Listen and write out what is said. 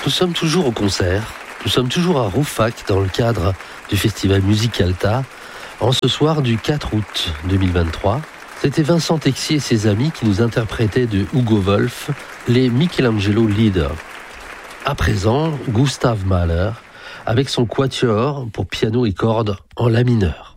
Nous sommes toujours au concert, nous sommes toujours à Rouffach dans le cadre du festival Musicalta, en ce soir du 4 août 2023. C'était Vincent Texier et ses amis qui nous interprétaient de Hugo Wolf les Michelangelo Lieder. À présent, Gustav Mahler avec son quatuor pour piano et cordes en la mineur.